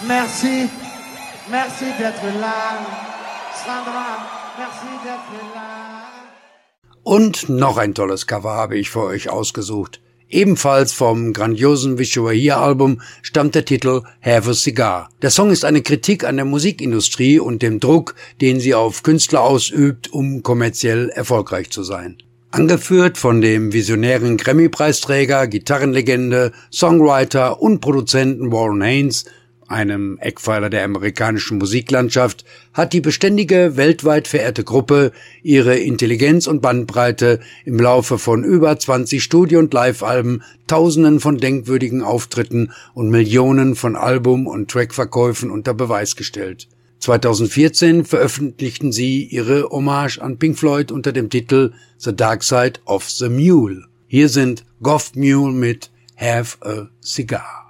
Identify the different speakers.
Speaker 1: Merci. Merci d'être là. Sandra, merci d'être là.
Speaker 2: Und noch ein tolles Cover habe ich für euch ausgesucht. Ebenfalls vom grandiosen Wish You Were Here Album stammt der Titel Have a Cigar. Der Song ist eine Kritik an der Musikindustrie und dem Druck, den sie auf Künstler ausübt, um kommerziell erfolgreich zu sein. Angeführt von dem visionären Grammy-Preisträger, Gitarrenlegende, Songwriter und Produzenten Warren Haynes, einem Eckpfeiler der amerikanischen Musiklandschaft, hat die beständige, weltweit verehrte Gruppe ihre Intelligenz und Bandbreite im Laufe von über 20 Studio- und Live-Alben, Tausenden von denkwürdigen Auftritten und Millionen von Album- und Trackverkäufen unter Beweis gestellt. 2014 veröffentlichten sie ihre Hommage an Pink Floyd unter dem Titel The Dark Side of the Mule. Hier sind Goff Mule mit Have a Cigar.